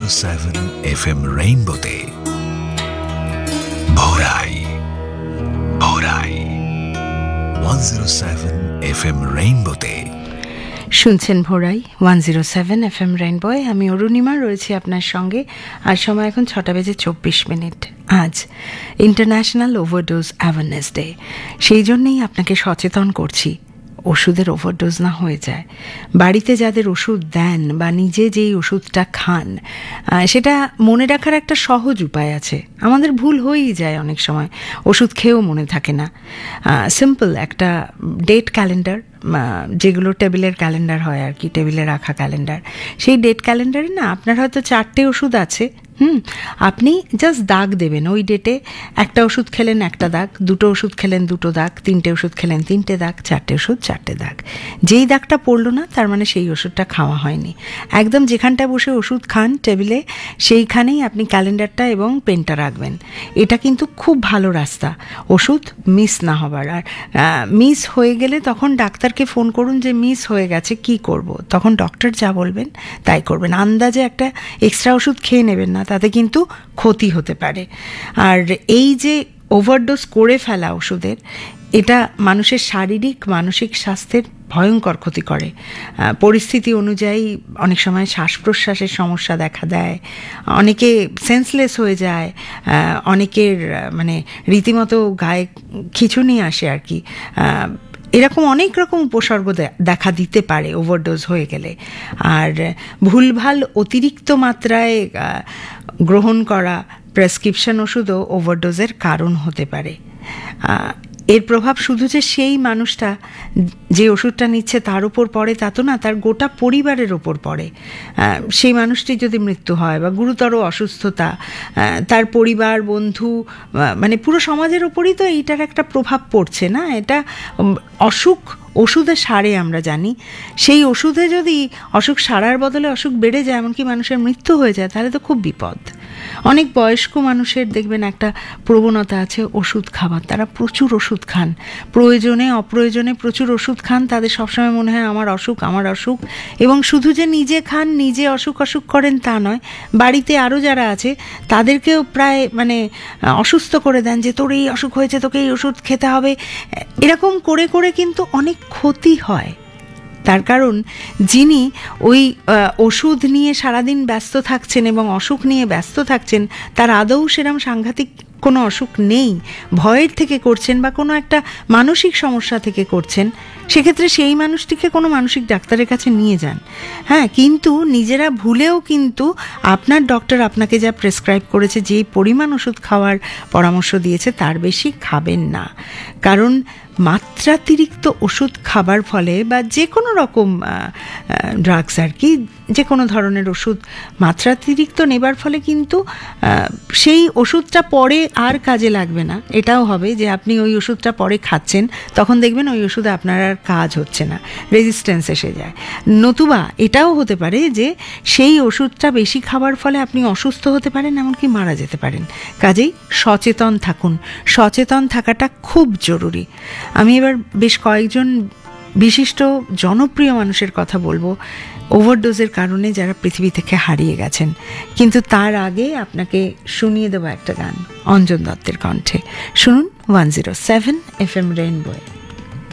107 FM রেইনবোতে ভোরাই ভোরাই 107 FM রেইনবোতে শুনছেন ভোরাই 107 FM রেইনবোয়। আমি অরুণিমা রয়েছি আপনার সঙ্গে। আর সময় এখন 6:24। আজ ইন্টারন্যাশনাল ওভারডোজ অ্যাওয়ারনেস ডে। সেই জন্যেই আপনাকে সচেতন করছি ওষুধের ওভারডোজ না হয়ে যায়। বাড়িতে যাদের ওষুধ দেন বা নিজে যেই ওষুধটা খান, সেটা মনে রাখার একটা সহজ উপায় আছে। আমাদের ভুল হয়েই যায় অনেক সময়, ওষুধ খেয়েও মনে থাকে না। সিম্পল একটা ডেট ক্যালেন্ডার, যেগুলো টেবিলের ক্যালেন্ডার হয় আর কি, টেবিলে রাখা ক্যালেন্ডার, সেই ডেট ক্যালেন্ডারে না আপনার হয়তো 4টে ওষুধ আছে। আপনি জাস্ট দাগ দেবেন। ওই ডেটে একটা ওষুধ খেলেন একটা দাগ, 2টো ওষুধ খেলেন 2টো দাগ, 3টে ওষুধ খেলেন 3টে দাগ, 4টে ওষুধ 4টে দাগ। যেই দাগটা পড়লো না তার মানে সেই ওষুধটা খাওয়া হয়নি। একদম যেখানটায় বসে ওষুধ খান টেবিলে, সেইখানেই আপনি ক্যালেন্ডারটা এবং পেনটা রাখবেন। এটা কিন্তু খুব ভালো রাস্তা ওষুধ মিস না হবার। আর মিস হয়ে গেলে তখন ডাক্তারকে ফোন করুন যে মিস হয়ে গেছে, কি করব। তখন ডক্টর যা বলবেন তাই করবেন। আন্দাজে একটা এক্সট্রা ওষুধ খেয়ে নেবেন না, তাতে কিন্তু ক্ষতি হতে পারে। আর এই যে ওভারডোজ করে ফেলা ওষুধের, এটা মানুষের শারীরিক মানসিক স্বাস্থ্যের ভয়ঙ্কর ক্ষতি করে। পরিস্থিতি অনুযায়ী অনেক সময় শ্বাস প্রশ্বাসের সমস্যা দেখা দেয়, অনেকে সেন্সলেস হয়ে যায়, অনেকের মানে রীতিমতো গায়ে খিঁচুনি আসে আর কি। এরকম অনেক রকম উপসর্গ দেখা দিতে পারে ওভারডোজ হয়ে গেলে। আর ভুলভাল অতিরিক্ত মাত্রায় গ্রহণ করা প্রেসক্রিপশন ওষুধও ওভারডোজের কারণ হতে পারে। এর প্রভাব শুধু যে সেই মানুষটা যে ওষুধটা নিচ্ছে তার উপর পড়ে তা তো না, তার গোটা পরিবারের ওপর পড়ে। সেই মানুষটির যদি মৃত্যু হয় বা গুরুতর অসুস্থতা, তার পরিবার বন্ধু মানে পুরো সমাজের ওপরই তো এইটার একটা প্রভাব পড়ছে না। এটা অসুখ ওষুধে সারে আমরা জানি, সেই ওষুধে যদি অসুখ সারার বদলে অসুখ বেড়ে যায়, এমনকি মানুষের মৃত্যু হয়ে যায়, তাহলে তো খুব বিপদ। অনেক বয়স্ক মানুষের দেখবেন একটা প্রবণতা আছে ওষুধ খাবার, তারা প্রচুর ওষুধ খান, প্রয়োজনে অপ্রয়োজনে প্রচুর ওষুধ খান। তাদের সবসময় মনে হয় আমার অসুখ আমার অসুখ। এবং শুধু যে নিজে খান নিজে অসুখ করেন তা নয়, বাড়িতে আরও যারা আছে তাদেরকেও প্রায় মানে অসুস্থ করে দেন যে তোর এই অসুখ হয়েছে, তোকে এই ওষুধ খেতে হবে। এরকম করে করে কিন্তু অনেক ক্ষতি হয়। তার কারণ যিনি ওই ওষুধ নিয়ে সারাদিন ব্যস্ত থাকছেন এবং অসুখ নিয়ে ব্যস্ত থাকছেন, তার আদৌ সেরকম সাংঘাতিক কোনো অসুখ নেই, ভয়ের থেকে করছেন বা কোনো একটা মানসিক সমস্যা থেকে করছেন, সেক্ষেত্রে সেই মানুষটিকে কোনো মানসিক ডাক্তারের কাছে নিয়ে যান। হ্যাঁ, কিন্তু নিজেরা ভুলেও কিন্তু আপনার ডক্টর আপনাকে যা প্রেসক্রাইব করেছে, যে পরিমাণ ওষুধ খাওয়ার পরামর্শ দিয়েছে তার বেশি খাবেন না। কারণ মাত্রাতিরিক্ত ওষুধ খাবার ফলে বা যে কোনো রকম ড্রাগস আর কি, যে কোনো ধরনের ওষুধ মাত্রাতিরিক্ত নেবার ফলে কিন্তু সেই ওষুধটা পরে আর কাজে লাগবে না। এটাও হবে যে আপনি ওই ওষুধটা পরে খাচ্ছেন, তখন দেখবেন ওই ওষুধে আপনার আর কাজ হচ্ছে না, রেজিস্ট্যান্স এসে যায়। নতুবা এটাও হতে পারে যে সেই ওষুধটা বেশি খাবার ফলে আপনি অসুস্থ হতে পারেন, এমনকি মারা যেতে পারেন। কাজেই সচেতন থাকুন, সচেতন থাকাটা খুব জরুরি। আমি এবার বেশ কয়েকজন বিশিষ্ট জনপ্রিয় মানুষের কথা বলবো ওভারডোজের কারণে যারা পৃথিবী থেকে হারিয়ে গেছেন। কিন্তু তার আগে আপনাকে শুনিয়ে দেবো একটা গান অঞ্জন দত্তের কণ্ঠে। শুনুন 107 FM রেইনবোয়।